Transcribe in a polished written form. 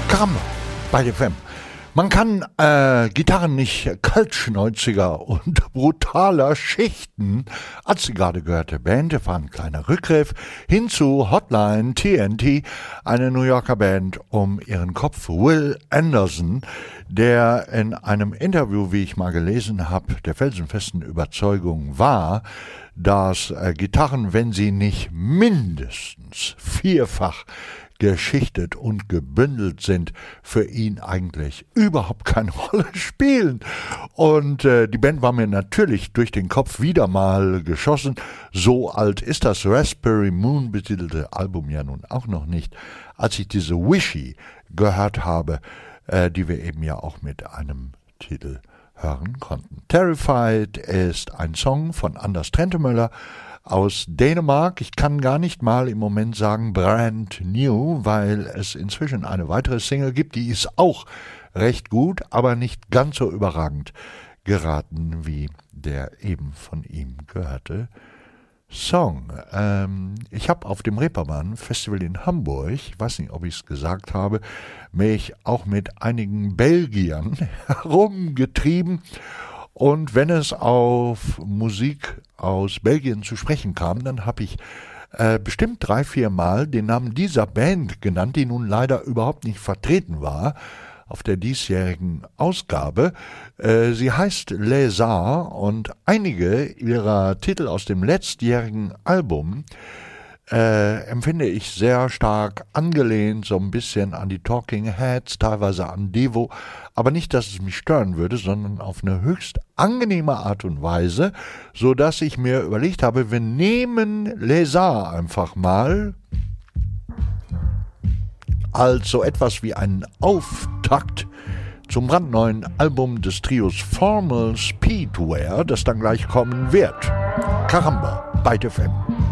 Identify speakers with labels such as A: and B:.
A: Caramba, bei FM. Man kann Gitarren nicht kaltschnäuziger und brutaler schichten, als die gerade gehörte Band. War ein kleiner Rückgriff hin zu Hotline TNT, eine New Yorker Band um ihren Kopf. Will Anderson, der in einem Interview, wie ich mal gelesen habe, der felsenfesten Überzeugung war, dass Gitarren, wenn sie nicht mindestens vierfach geschichtet und gebündelt sind, für ihn eigentlich überhaupt keine Rolle spielen. Und die Band war mir natürlich durch den Kopf wieder mal geschossen. So alt ist das Raspberry Moon betitelte Album ja nun auch noch nicht, als ich diese Wishy gehört habe, die wir eben ja auch mit einem Titel hören konnten. Terrified ist ein Song von Anders Trentemøller aus Dänemark. Ich kann gar nicht mal im Moment sagen brand new, weil es inzwischen eine weitere Single gibt, die ist auch recht gut, aber nicht ganz so überragend geraten wie der eben von ihm gehörte Song. Ich habe auf dem Reeperbahn Festival in Hamburg, ich weiß nicht, ob ich es gesagt habe, mich auch mit einigen Belgiern herumgetrieben. Und wenn es auf Musik aus Belgien zu sprechen kam, dann habe ich bestimmt 3-4 Mal den Namen dieser Band genannt, die nun leider überhaupt nicht vertreten war auf der diesjährigen Ausgabe. Sie heißt Les Arts und einige ihrer Titel aus dem letztjährigen Album empfinde ich sehr stark angelehnt, so ein bisschen an die Talking Heads, teilweise an Devo, aber nicht, dass es mich stören würde, sondern auf eine höchst angenehme Art und Weise, so dass ich mir überlegt habe, wir nehmen Les Arts einfach mal als so etwas wie einen Auftakt zum brandneuen Album des Trios Formal Speedwear, das dann gleich kommen wird. Caramba, bei FM.